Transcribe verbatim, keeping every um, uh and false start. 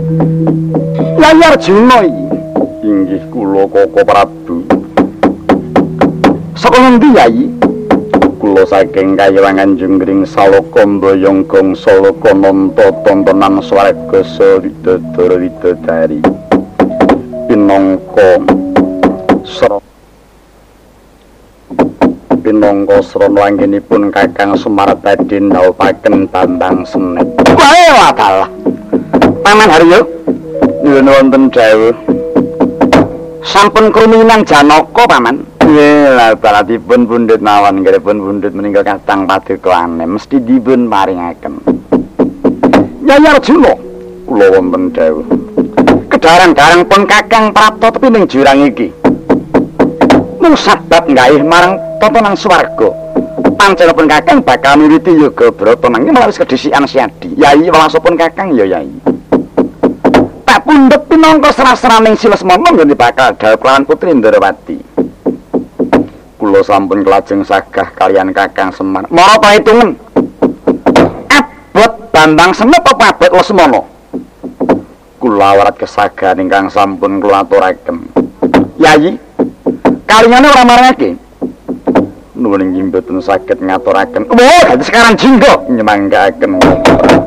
Yayi Arjuna iki. Inggih kula Koko Prabu. Saka ngendi Yayi? Kula saking Kayewangan Junggring Saloka Mboyong Gangsa Loka Nanta tontonan swarga Widodara Widodari. Pinangka sra Pinangka srana anggenipun Kakang Semar badhe ndhawuhaken Bambang Sene. Wae wadalah. Paman Haryo nyuwun wonten dawuh. Sampun kruminan Janaka paman. Nggih, lha baladipun pundhut mawon nggiripun pundhut menika kadang padukaane mesti dipun paringaken. Yayi Arjuna, kula wonten dawuh. Kedarang-darang pun Kakang Prapta tepi ning jurang iki. Mung sabab nggayih marang tontonan swarga. Pancenipun Kakang bakal miwiti yoga brata nanging malah wis kedhisikan siadi. Yayi welasipun Kakang ya Yayi. Tak pundhut pinangka serasraning Silesmana nggone bakal dawuh kelawan Putri Ndrawati. Kula sampun kelajeng sagah kalian Kakang Semar. Mara pahitungen. Abot Bambang Sene apa abot Lesmana? Kula warat kesagahan ingkang sampun kula aturaken. Yayi, kalingane ora marangake. Nuwun inggih mboten saged ngaturaken. Wah, sekarang jinggo nyemanggaken.